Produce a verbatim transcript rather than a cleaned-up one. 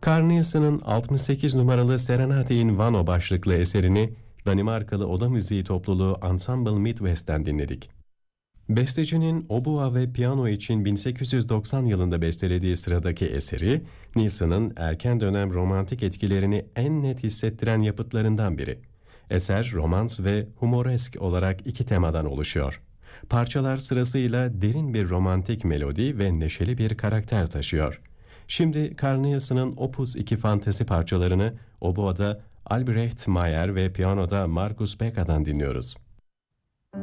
Carl Nielsen'ın altmış sekiz numaralı Serenade in Vano başlıklı eserini Danimarkalı oda müziği topluluğu Ensemble Midwest'ten dinledik. Bestecinin oboa ve piyano için bin sekiz yüz doksan yılında bestelediği sıradaki eseri, Nielsen'ın erken dönem romantik etkilerini en net hissettiren yapıtlarından biri. Eser, romans ve humoresk olarak iki temadan oluşuyor. Parçalar sırasıyla derin bir romantik melodi ve neşeli bir karakter taşıyor. Şimdi Carl Nielsen'ın Opus iki fantezi parçalarını oboada Albrecht Meyer ve piyanoda Markus Becker'dan dinliyoruz.